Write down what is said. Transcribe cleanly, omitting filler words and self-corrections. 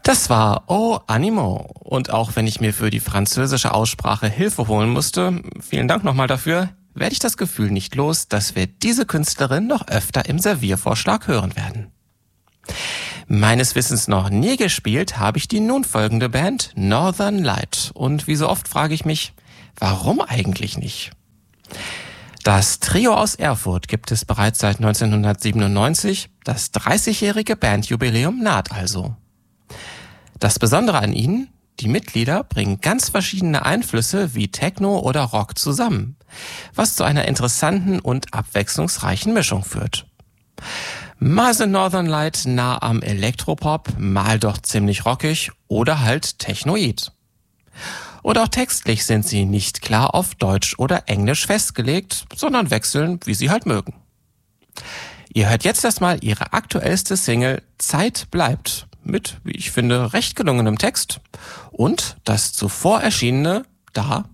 Das war Oh Animaux. Und auch wenn ich mir für die französische Aussprache Hilfe holen musste, vielen Dank nochmal dafür, werde ich das Gefühl nicht los, dass wir diese Künstlerin noch öfter im Serviervorschlag hören werden. Meines Wissens noch nie gespielt habe ich die nun folgende Band Northern Light. Und wie so oft frage ich mich, warum eigentlich nicht? Das Trio aus Erfurt gibt es bereits seit 1997, das 30-jährige Bandjubiläum naht also. Das Besondere an ihnen, die Mitglieder bringen ganz verschiedene Einflüsse wie Techno oder Rock zusammen, was zu einer interessanten und abwechslungsreichen Mischung führt. Mal sind Northern Light nah am Elektropop, mal doch ziemlich rockig oder halt technoid. Und auch textlich sind sie nicht klar auf Deutsch oder Englisch festgelegt, sondern wechseln, wie sie halt mögen. Ihr hört jetzt erstmal ihre aktuellste Single Zeit bleibt mit, wie ich finde, recht gelungenem Text und das zuvor erschienene Da